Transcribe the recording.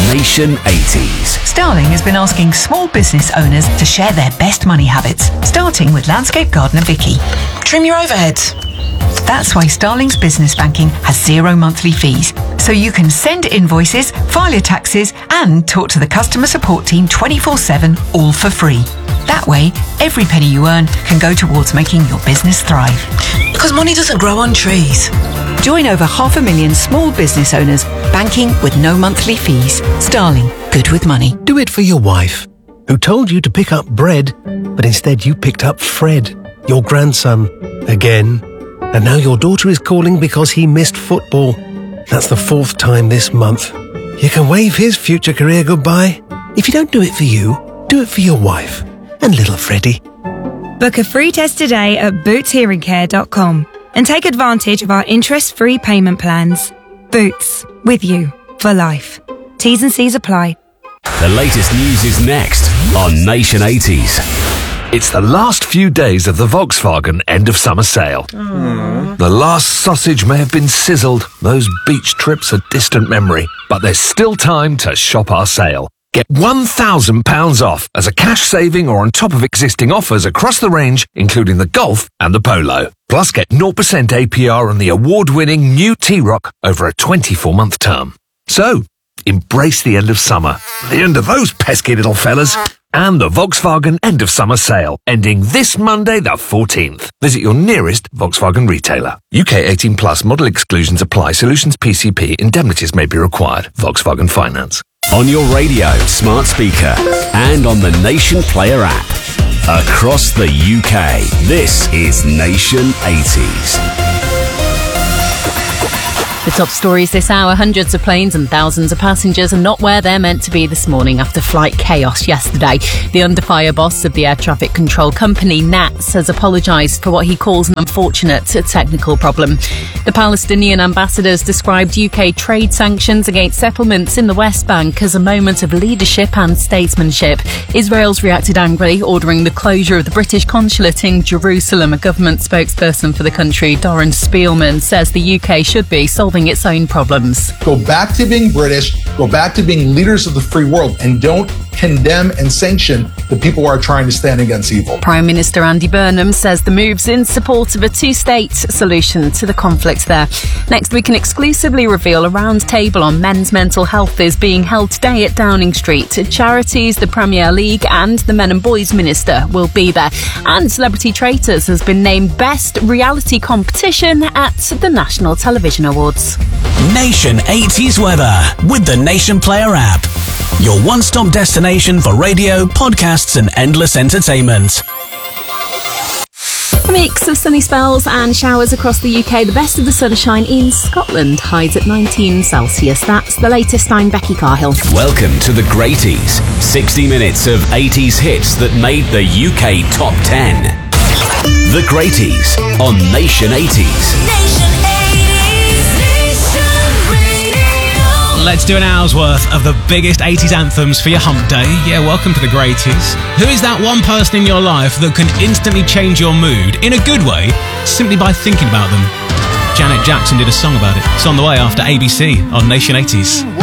Nation 80s. Starling has been asking small business owners to share their best money habits, starting with landscape gardener Vicky. Trim your overheads. That's why Starling's business banking has 0 monthly fees. So you can send invoices, file your taxes, and talk to the customer support team 24/7, all for free. That way, every penny you earn can go towards making your business thrive. Because money doesn't grow on trees. Join over 500,000 small business owners, banking with no monthly fees. Starling, good with money. Do it for your wife, who told you to pick up bread, but instead you picked up Fred, your grandson, again. And now your daughter is calling because he missed football. That's the 4th time this month. You can wave his future career goodbye. If you don't do it for you, do it for your wife and little Freddie. Book a free test today at bootshearingcare.com and take advantage of our interest-free payment plans. Boots, with you for life. T's and C's apply. The latest news is next on Nation 80s. It's the last few days of the Volkswagen end of summer sale. The last sausage may have been sizzled. Those beach trips are distant memory. But there's still time to shop our sale. Get £1,000 off as a cash saving or on top of existing offers across the range, including the Golf and the Polo. Plus get 0% APR on the award-winning new T-Roc over a 24-month term. So, embrace the end of summer, the end of those pesky little fellas, and the Volkswagen end of summer sale, ending this Monday the 14th. Visit your nearest Volkswagen retailer. UK 18 plus model exclusions apply. Solutions PCP. Indemnities may be required. Volkswagen Finance. On your radio, smart speaker, and on the Nation Player app. Across the UK, this is Nation 80s. The top stories this hour: hundreds of planes and thousands of passengers are not where they're meant to be this morning after flight chaos yesterday. The under-fire boss of the air traffic control company, NATS, has apologised for what he calls an unfortunate technical problem. The Palestinian ambassadors described UK trade sanctions against settlements in the West Bank as a moment of leadership and statesmanship. Israel's reacted angrily, ordering the closure of the British consulate in Jerusalem. A government spokesperson for the country, Doran Spielman, says the UK should be solving its own problems. Go back to being British, go back to being leaders of the free world, and don't condemn and sanction the people who are trying to stand against evil. Prime Minister Andy Burnham says the move's in support of a two-state solution to the conflict there. Next, we can exclusively reveal a round table on men's mental health is being held today at Downing Street. Charities, the Premier League and the Men and Boys Minister will be there. And Celebrity Traitors has been named Best Reality Competition at the National Television Awards. Nation 80s weather with the Nation Player app. Your one-stop destination for radio, podcasts and endless entertainment. A mix of sunny spells and showers across the UK. The best of the sunshine in Scotland. Highs at 19 Celsius. That's the latest. I'm Becky Carhill. Welcome to the Greaties. 60 minutes of 80s hits that made the UK top 10. The Greaties on Nation 80s. Nation 80s. Let's do an hour's worth of the biggest 80s anthems for your hump day. Yeah, welcome to the Greaties. Who is that one person in your life that can instantly change your mood, in a good way, simply by thinking about them? Janet Jackson did a song about it. It's on the way after ABC on Nation 80s.